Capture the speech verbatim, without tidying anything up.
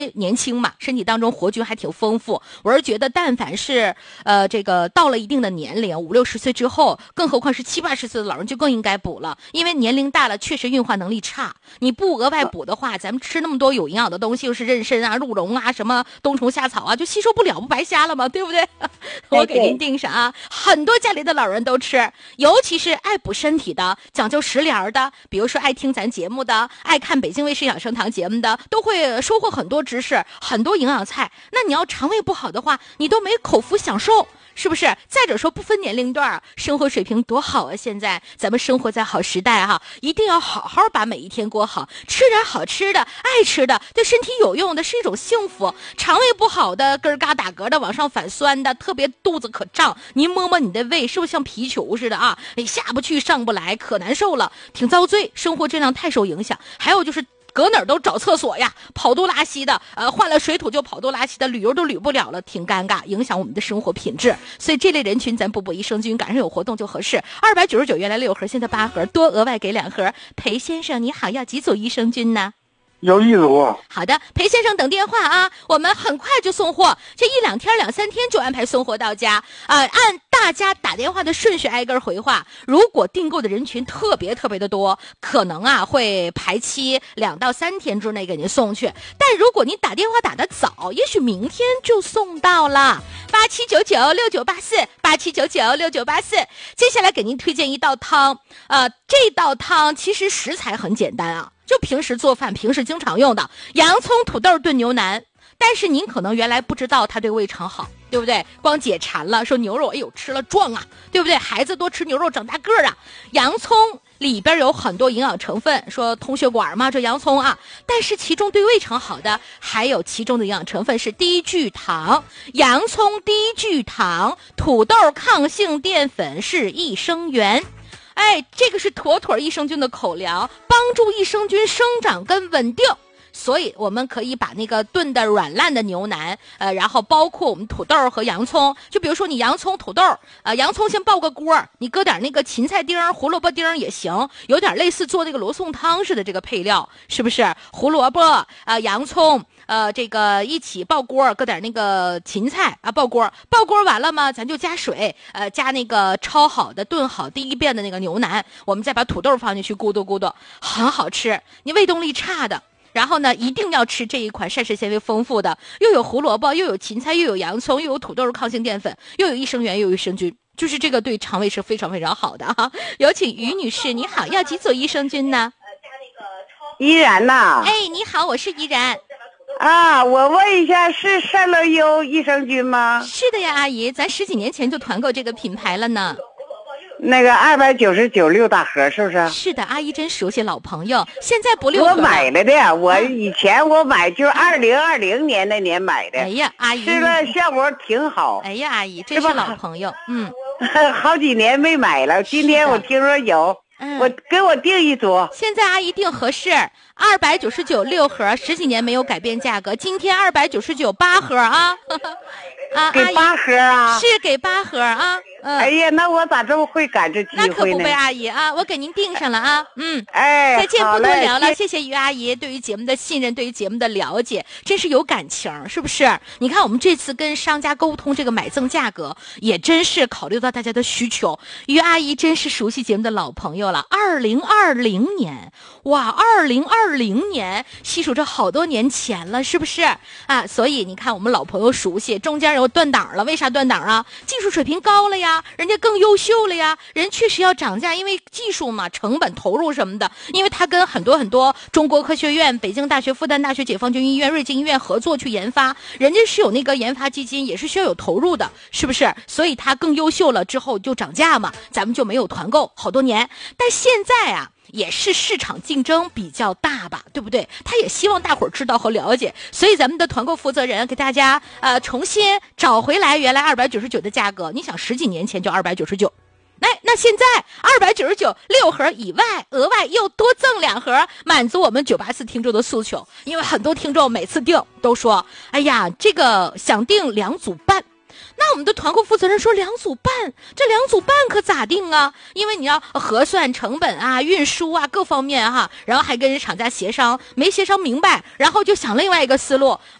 年轻嘛，身体当中活菌还挺丰富。我是觉得，但凡是呃这个到了一定的年龄，五六十岁之后，更何况是七八十岁的老人，就更应该补了。因为年龄大了，确实运化能力差。你不额外补的话，咱们吃那么多有营养的东西，又是人参啊、鹿茸啊、什么冬虫夏草啊，就吸收不了，不白瞎了吗？对不对？我给您定上啊，很多家里的老人都吃，尤其是爱补身体的、讲究食疗的，比如说爱听咱节目的、爱看北京卫视养生堂节目的，都会收获很多知识，很多营养菜。那你要肠胃不好的话，你都没口福享受，是不是？再者说不分年龄段，生活水平多好啊！现在咱们生活在好时代哈，一定要好好把每一天过好，吃点好吃的、爱吃的，对身体有用的，是一种幸福。肠胃不好的，咯嘎打嗝的，往上反酸的，特别肚子可胀，您摸摸你的胃，是不是像皮球似的啊？你下不去上不来，可难受了，挺遭罪，生活质量太受影响。还有就是搁哪儿都找厕所呀，跑肚拉稀的，呃，换了水土就跑肚拉稀的，旅游都旅不了了，挺尴尬，影响我们的生活品质。所以这类人群咱补补益生菌，赶上有活动就合适。二百九十九原来六盒，现在八盒，多额外给两盒。裴先生你好，要几组益生菌呢？ 有一组。 好的，裴先生等电话啊，我们很快就送货，这一两天两三天就安排送货到家啊、呃，按大家打电话的顺序挨个回话。如果订购的人群特别特别的多，可能啊会排期两到三天之内给您送去，但如果您打电话打得早，也许明天就送到了。八七九九六九八四，八七九九六九八四。接下来给您推荐一道汤，呃，这道汤其实食材很简单啊，就平时做饭平时经常用的洋葱土豆炖牛腩，但是您可能原来不知道它对胃肠好，对不对？光解馋了，说牛肉哎呦吃了壮啊，对不对？孩子多吃牛肉长大个儿啊。洋葱里边有很多营养成分，说通血管嘛，这洋葱啊，但是其中对胃肠好的还有其中的营养成分是低聚糖，洋葱低聚糖，土豆抗性淀粉是益生元。哎，这个是妥妥益生菌的口粮，帮助益生菌生长跟稳定。所以我们可以把那个炖的软烂的牛腩，呃，然后包括我们土豆和洋葱，就比如说你洋葱、土豆，呃，洋葱先爆个锅，你搁点那个芹菜丁、胡萝卜丁也行，有点类似做那个罗宋汤似的这个配料，是不是？胡萝卜，呃，洋葱，呃，这个一起爆锅，搁点那个芹菜啊，爆锅，爆锅完了吗？咱就加水，呃，加那个焯好的、炖好第一遍的那个牛腩，我们再把土豆放进去，咕嘟咕嘟，很好吃。你胃动力差的。然后呢，一定要吃这一款膳食纤维丰富的，又有胡萝卜，又有芹菜，又有洋葱，又有土豆抗性淀粉，又有益生元，又有益生菌，就是这个对肠胃是非常非常好的哈。有请于女士，你好，要几组益生菌呢？ 依然呐。 哎，你好，我是依然。 啊，我问一下，是善乐优益生菌吗？ 是的呀，阿姨，咱十几年前就团购这个品牌了呢。 那个二百九十九六大盒是不是？ 是的，阿姨真熟悉，老朋友。现在不六盒我买了的，我以前我买就二零二零年那年买的。 哎呀，阿姨吃了效果挺好。 哎呀，阿姨真是老朋友，嗯， 好几年没买了，今天我听说有， 嗯、 我给我订一组。 现在阿姨订合适，二百九十九六盒，十几年没有改变价格，今天二百九十九八盒啊，啊， 给八盒啊？ 是给八盒啊。嗯， 哎呀，那我咋这么会赶这机会呢？ 那可不呗，阿姨啊，我给您订上了啊。嗯， 哎， 再见不多聊了，谢谢于阿姨对于节目的信任，对于节目的了解，真是有感情，是不是？你看我们这次跟商家沟通这个买赠价格，也真是考虑到大家的需求。于阿姨真是熟悉节目的老朋友了，二零二零年，哇，二零二零年，细数着好多年前了，是不是啊？所以你看我们老朋友熟悉，中间有断档了，为啥断档啊？技术水平高了呀。人家更优秀了呀，人确实要涨价，因为技术嘛，成本投入什么的，因为他跟很多很多中国科学院、北京大学、复旦大学、解放军医院、瑞金医院合作去研发，人家是有那个研发基金，也是需要有投入的，是不是？所以他更优秀了之后就涨价嘛，咱们就没有团购好多年，但现在啊。也是市场竞争比较大吧，对不对？他也希望大伙儿知道和了解，所以咱们的团购负责人给大家呃重新找回来原来二百九十九的价格。你想十几年前就二百九十九，哎，那现在二百九十九六盒以外，额外又多赠两盒，满足我们九八四听众的诉求。因为很多听众每次订都说，哎呀，这个想订两组半。 那我们的团购负责人说两组半，这两组半可咋定啊？因为你要核算成本啊、运输啊各方面哈，然后还跟人厂家协商，没协商明白，然后就想另外一个思路，